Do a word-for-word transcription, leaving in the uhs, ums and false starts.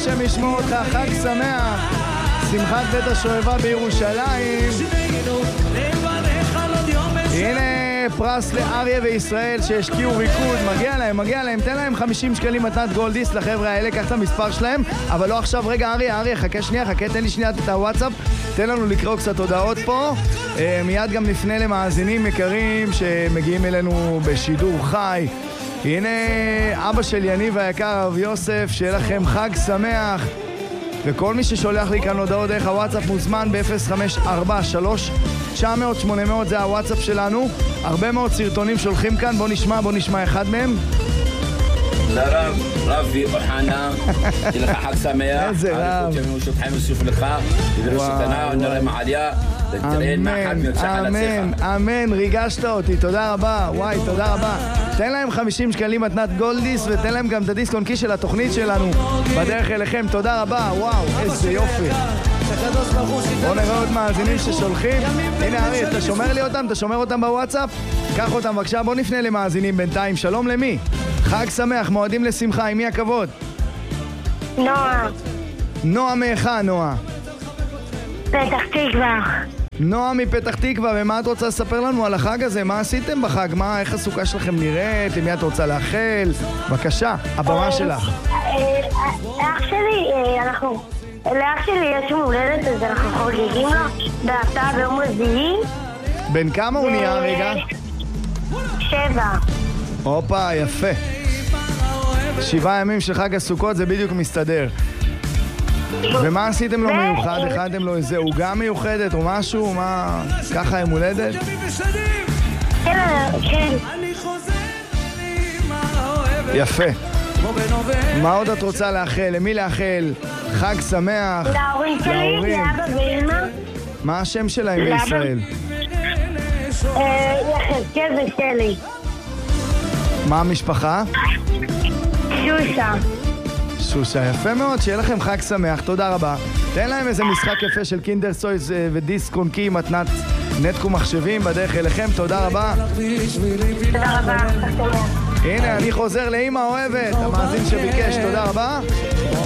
השם ישמור אותך, חג שמח, שמחת בית השואבה בירושלים. הנה פרס לאריה וישראל שהשקיעו ריקוד, מגיע להם, מגיע להם, תן להם חמישים שקלים מתנת גולדיס לחבר'ה האלה, קח את המספר שלהם, אבל לא עכשיו, רגע אריה, אריה, חכה שנייה, חכה, תן לי שנייה את הוואטסאפ, תן לנו לקרוא קצת הודעות פה, אה, מיד גם נפנה למאזינים יקרים שמגיעים אלינו בשידור חי. הנה אבא של יניב היקר, רב יוסף, שיהיה לכם חג שמח, וכל מי ששולח לי כאן הודעות דרך הוואטסאפ מוזמן ב-אפס חמש ארבע שלוש תשע מאות שמונה מאות, זה הוואטסאפ שלנו. הרבה מאוד סרטונים שולחים כאן, בוא נשמע, בוא נשמע אחד מהם. לרב, רבי אוחנה, שיהיה לך חג שמח. איזה רב. אמן, אמן, אמן, ריגשת אותי, תודה רבה, וואי, תודה רבה. תן להם חמישים שקלים מתנת גולדיס, ותן להם גם את הדיסק און קי של התוכנית שלנו בדרך אליכם, תודה רבה, וואו, איזה יופי. בואו נראה עוד מאזינים ששולחים. הנה ארי, אתה שומר לי אותם? אתה שומר אותם בוואטסאפ? קח אותם בבקשה, בואו נפנה למאזינים בינתיים. שלום למי? חג שמח, מועדים לשמחה, עם מי הכבוד? נועה. נועה מאיכה, נועה? פתח תקווה. נועה מפתח תקווה, ומה את רוצה לספר לנו על החג הזה? מה עשיתם בחג? מה, איך הסוכה שלכם נראית? למי את רוצה לאחל? בבקשה, הבמה שלך. אח שלי, אנחנו... לאח שלי יש יום הולדת, אז אנחנו חוגגים לו בהפתעה ביום רביעי. בן כמה הוא נהיה רגע? שבע. הופה, יפה. שבעה ימים של חג הסוכות, זה בדיוק מסתדר. ומה עשיתם לו מיוחד? הכנתם לו איזה עוגה מיוחדת או משהו? מה? ככה יום הולדת? כן, כן. יפה. מה עוד את רוצה לאחל? למי לאחל? חג שמח. להורים שלי, לאבא ואמא. מה השם שלהם בישראל? יחזקאל ושלי. מה המשפחה? שושה. שושה, יפה מאוד, שיהיה לכם חג שמח, תודה רבה. תן להם איזה משחק יפה של קינדר סויז ודיסק און קי, מתנת נטקו מחשבים בדרך אליכם, תודה רבה. תודה רבה. הנה, אני חוזר לאמא אוהבת, המאזין שביקש, תודה רבה.